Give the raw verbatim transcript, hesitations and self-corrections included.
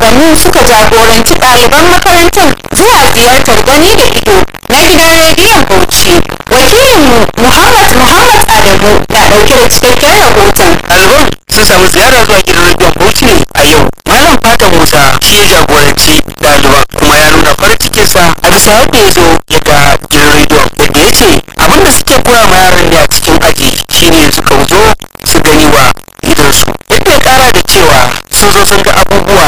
shugabannin suka jagoranci ɗaliban makarantar zuwa ziyartar gani da ido na gidan rediyon Bauchi. Wakilinmu Muhammad Muhammad Adamu na ɗauke da cikakken rahoton. Ɗaliban sun samu ziyara zuwa gidan rediyon Bauchi ne a yau. Malam Fatan Musa shi ya jagoranci ɗaliban kuma ya nuna farin cikinsa a bisa yadda ya zo ya ga gidan rediyon, yadda ya ce abin da suke koya ma yaran ne a cikin aji shine suka zo su gani wa idansu. Yadda ya kara da cewa sun zo sun ga abubuwa